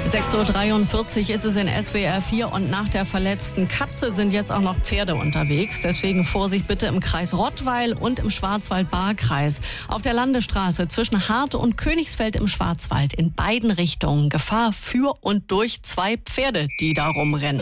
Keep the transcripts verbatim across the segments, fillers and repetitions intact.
sechs Uhr dreiundvierzig ist es in S W R vier und nach der verletzten Katze sind jetzt auch noch Pferde unterwegs. Deswegen Vorsicht bitte im Kreis Rottweil und im Schwarzwald-Baar-Kreis. Auf der Landesstraße zwischen Harte und Königsfeld im Schwarzwald in beiden Richtungen Gefahr für und durch zwei Pferde, die da rumrennen.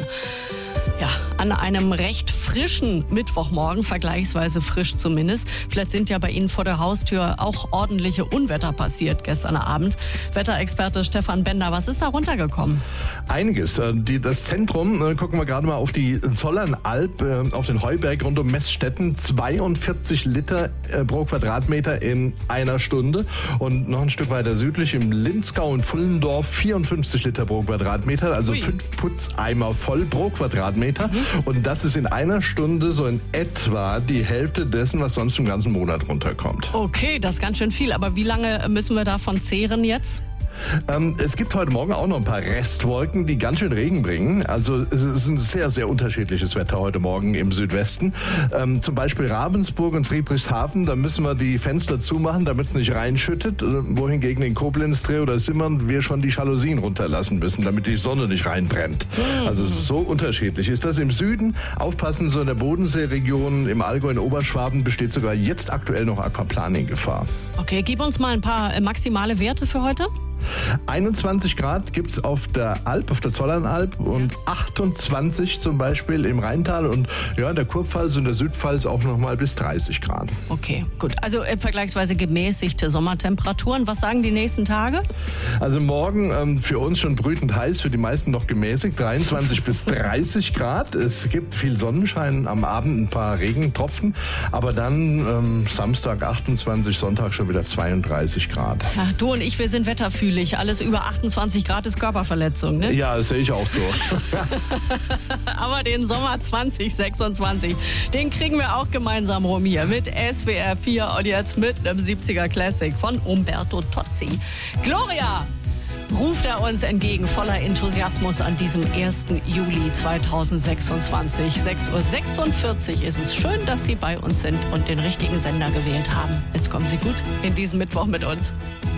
Ja, an einem recht frischen Mittwochmorgen, vergleichsweise frisch zumindest. Vielleicht sind ja bei Ihnen vor der Haustür auch ordentliche Unwetter passiert gestern Abend. Wetterexperte Stefan Bender, was ist da runtergekommen? Einiges. Die, das Zentrum, gucken wir gerade mal auf die Zollernalb, auf den Heuberg rund um Meßstetten. zweiundvierzig Liter pro Quadratmeter in einer Stunde. Und noch ein Stück weiter südlich im Linzgau und Pfullendorf vierundfünfzig Liter pro Quadratmeter. Also Ui. fünf Putzeimer voll pro Quadratmeter. Mhm. Und das ist in einer Stunde so in etwa die Hälfte dessen, was sonst im ganzen Monat runterkommt. Okay, das ist ganz schön viel. Aber wie lange müssen wir davon zehren jetzt? Ähm, es gibt heute Morgen auch noch ein paar Restwolken, die ganz schön Regen bringen. Also es ist ein sehr, sehr unterschiedliches Wetter heute Morgen im Südwesten. Ähm, zum Beispiel Ravensburg und Friedrichshafen, da müssen wir die Fenster zumachen, damit es nicht reinschüttet. Wohingegen in Koblenz, Dreh oder Simmern wir schon die Jalousien runterlassen müssen, damit die Sonne nicht reinbrennt. Mhm. Also es ist so unterschiedlich. Ist das im Süden? Aufpassen, so in der Bodenseeregion, im Allgäu, in Oberschwaben besteht sogar jetzt aktuell noch Aquaplaning-Gefahr. Okay, gib uns mal ein paar maximale Werte für heute. einundzwanzig Grad gibt's auf der Alp, auf der Zollernalb und achtundzwanzig zum Beispiel im Rheintal und ja, in der Kurpfalz und der Südpfalz auch noch mal bis dreißig Grad. Okay, gut. Also äh, vergleichsweise gemäßigte Sommertemperaturen. Was sagen die nächsten Tage? Also morgen ähm, für uns schon brütend heiß, für die meisten noch gemäßigt, dreiundzwanzig bis dreißig Grad. Es gibt viel Sonnenschein, am Abend ein paar Regentropfen, aber dann ähm, Samstag achtundzwanzig, Sonntag schon wieder zweiunddreißig Grad. Ja, du und ich, wir sind wetterfühlig. Alles über achtundzwanzig Grad ist Körperverletzung, ne? Ja, das sehe ich auch so. Aber den Sommer zwanzig sechsundzwanzig, den kriegen wir auch gemeinsam rum hier mit S W R vier und jetzt mit einem siebziger Classic von Umberto Tozzi. Gloria! Ruft er uns entgegen voller Enthusiasmus an diesem ersten Juli zweitausendsechsundzwanzig. sechs Uhr sechsundvierzig ist es. Schön, dass Sie bei uns sind und den richtigen Sender gewählt haben. Jetzt kommen Sie gut in diesen Mittwoch mit uns.